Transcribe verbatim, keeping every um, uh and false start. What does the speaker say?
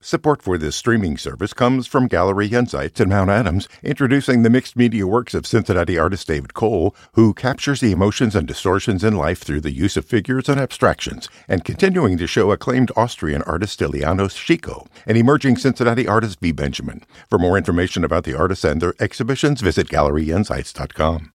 Support for this streaming service comes from Gallery Insights in Mount Adams, introducing the mixed media works of Cincinnati artist David Cole, who captures the emotions and distortions in life through the use of figures and abstractions, and continuing to show acclaimed Austrian artist Iliano Chico and emerging Cincinnati artist V. Benjamin. For more information about the artists and their exhibitions, visit gallery insights dot com.